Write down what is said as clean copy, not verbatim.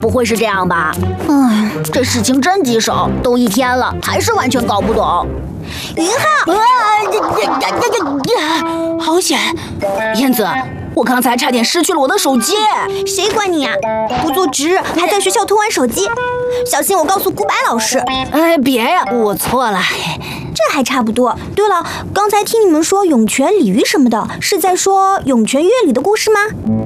不会是这样吧？唉，这事情真棘手，都1天了，还是完全搞不懂。 云浩， 好险！燕子，我刚才差点失去了我的手机。 谁管你呀？不做值日还在学校偷玩手机，小心我告诉古柏老师。 哎，别呀，我错了。 这还差不多。对了，刚才听你们说涌泉鲤鱼什么的，是在说涌泉乐里的故事吗？